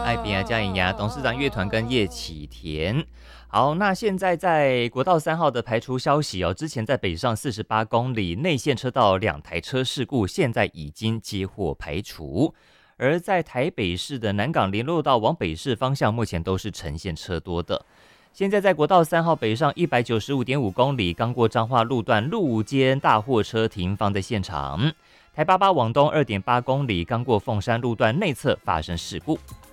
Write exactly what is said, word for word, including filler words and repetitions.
爱比亚加颖牙董事长乐团跟叶启田。好，那现在在国道三号的排除消息哦，之前在北上四十八公里内线车道两台车事故，现在已经接获排除。而在台北市的南港联络道往北市方向，目前都是呈现车多的。现在在国道三号北上一百九十五点五公里，刚过彰化路段，路肩大货车停放在现场。台八八往东二点八公里，刚过凤山路段内侧发生事故。